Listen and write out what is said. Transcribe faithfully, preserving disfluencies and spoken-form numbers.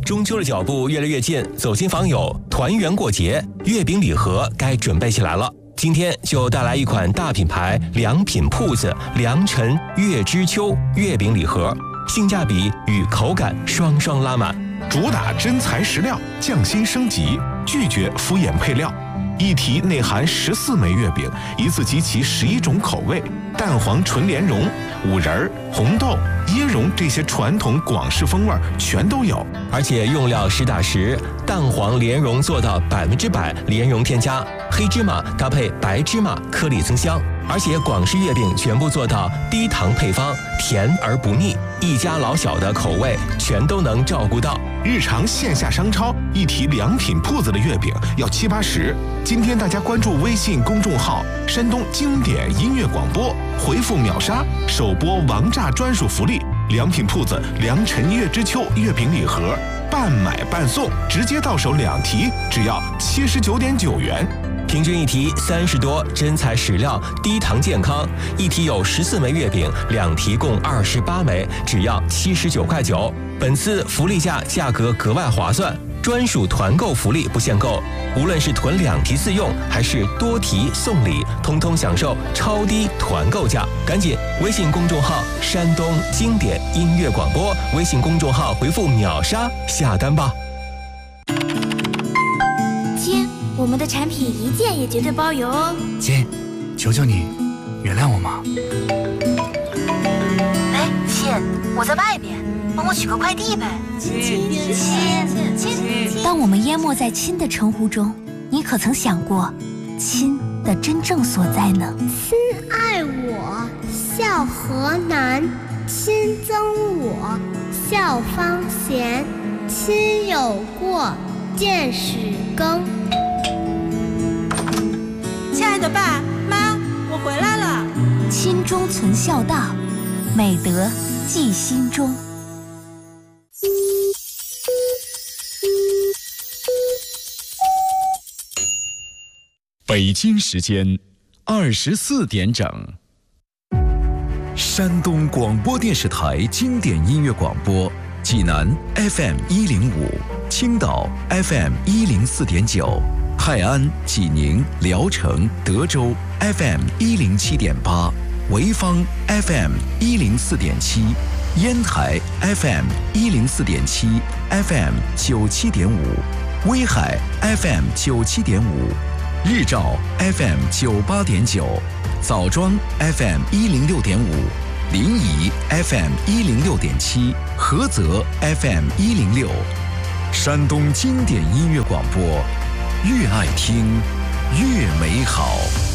中秋的脚步越来越近，走亲访友，团圆过节，月饼礼盒该准备起来了。今天就带来一款大品牌良品铺子良辰月之秋月饼礼盒，性价比与口感双双拉满， 主打真材实料，匠心升级，拒绝敷衍配料。一提内含十四枚月饼，一次集齐十一种口味，蛋黄纯莲蓉、五仁、红豆、椰蓉这些传统广式风味全都有， 而且用料实打实，蛋黄莲蓉做到百分之百莲蓉添加，黑芝麻搭配白芝麻颗粒增香，而且广式月饼全部做到低糖配方，甜而不腻，一家老小的口味全都能照顾到。 日常线下商超一提良品铺子的月饼要七八十。今天大家关注微信公众号山东经典音乐广播，回复秒杀首播王炸专属福利，良品铺子良辰月之秋月饼礼盒，半买半送，直接到手两提只要七十九点九元。 平均一提三十多，真材实料，低糖健康。一提有十四枚月饼，两提共二十八枚，只要七十九块九。本次福利价价格格外划算，专属团购福利不限购，无论是囤两提自用，还是多提送礼，通通享受超低团购价。赶紧微信公众号山东经典音乐广播，微信公众号回复秒杀下单吧。 亲，我们的产品一件也绝对包邮哦。 亲，求求你原谅我嘛。 哎，亲，我在外面，帮我取个快递呗。 亲亲亲亲亲。 当我们淹没在亲的称呼中，你可曾想过亲的真正所在呢？ 亲爱我，孝河南；亲憎我，孝方贤；亲有过，见始更。 亲爱的爸妈，我回来了。 亲中存孝道，美德记心中。 北京时间二十四点整。山东广播电视台经典音乐广播，济南 F M 一零五，青岛 F M 一零四点九，泰安、济宁、聊城、德州 F M 一零七点八，潍坊 F M 一零四点七，烟台 F M 一零四点七 ，F M 九七点五，威海 F M 九七点五。日照 F M 九八点九，枣庄 F M 一零六点五，临沂 F M 一零六点七，菏泽 F M 一零六。山东经典音乐广播，越爱听越美好。